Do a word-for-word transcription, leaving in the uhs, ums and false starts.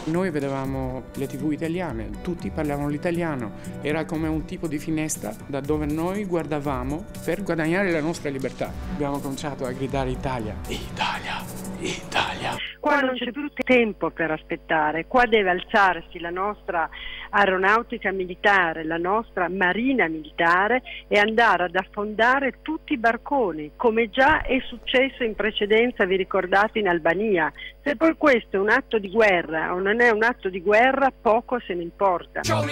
Noi vedevamo le tivù italiane, tutti parlavano l'italiano, era come un tipo di finestra da dove noi guardavamo per guadagnare la nostra libertà. Abbiamo cominciato a gridare Italia, Italia, Italia. Qua non c'è più tempo per aspettare, qua deve alzarsi la nostra aeronautica militare, la nostra marina militare e andare ad affondare tutti i barconi, come già è successo in precedenza, vi ricordate, in Albania. Se poi questo è un atto di guerra o non è un atto di guerra, poco se ne importa.